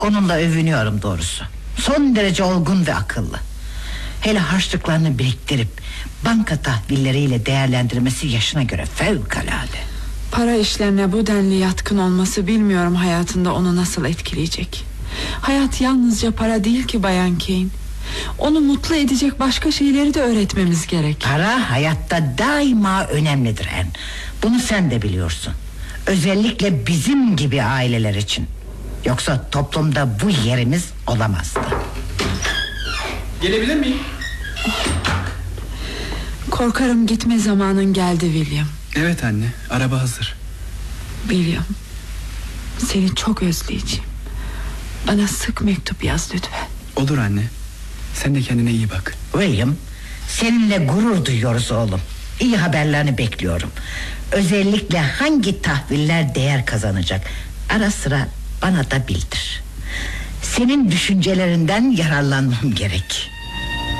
Onunla övünüyorum doğrusu. Son derece olgun ve akıllı. Hele harçlıklarını biriktirip banka tahvilleriyle değerlendirmesi yaşına göre fevkalade. Para işlerine bu denli yatkın olması bilmiyorum hayatında onu nasıl etkileyecek. Hayat yalnızca para değil ki Bayan Kane. Onu mutlu edecek başka şeyleri de öğretmemiz gerek. Para hayatta daima önemlidir En. Bunu sen de biliyorsun. Özellikle bizim gibi aileler için. Yoksa toplumda bu yerimiz olamazdı. Gelebilir miyim? Korkarım gitme zamanın geldi William. Evet anne, araba hazır. William, seni çok özleyeceğim. Bana sık mektup yaz lütfen. Olur anne. Sen de kendine iyi bak. William, seninle gurur duyuyoruz oğlum. İyi haberlerini bekliyorum. Özellikle hangi tahviller değer kazanacak, ara sıra bana da bildir. Senin düşüncelerinden yararlanmam gerek.